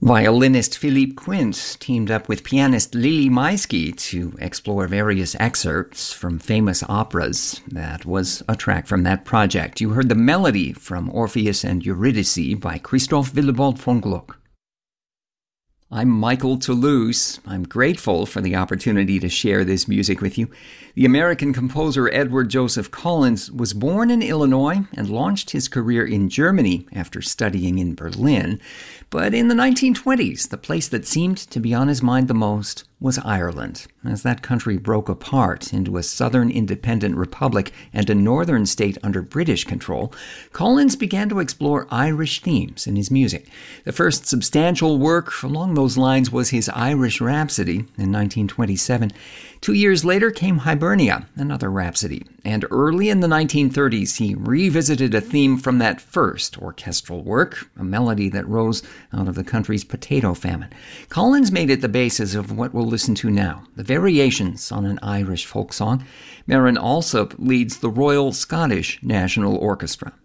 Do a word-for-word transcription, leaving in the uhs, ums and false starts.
Violinist Philippe Quint teamed up with pianist Lili Maisky to explore various excerpts from famous operas. That was a track from that project. You heard the melody from Orpheus and Eurydice by Christoph Willibald von Gluck. I'm Michael Toulouse. I'm grateful for the opportunity to share this music with you. The American composer Edward Joseph Collins was born in Illinois and launched his career in Germany after studying in Berlin. But in the nineteen twenties, the place that seemed to be on his mind the most was Ireland. As that country broke apart into a southern independent republic and a northern state under British control, Collins began to explore Irish themes in his music. The first substantial work along those lines was his Irish Rhapsody in nineteen twenty-seven. Two years later came Hibernia, another rhapsody. And early in the nineteen thirties, he revisited a theme from that first orchestral work, a melody that rose out of the country's potato famine. Collins made it the basis of what we'll listen to now, the variations on an Irish folk song. Maren Alsop leads the Royal Scottish National Orchestra.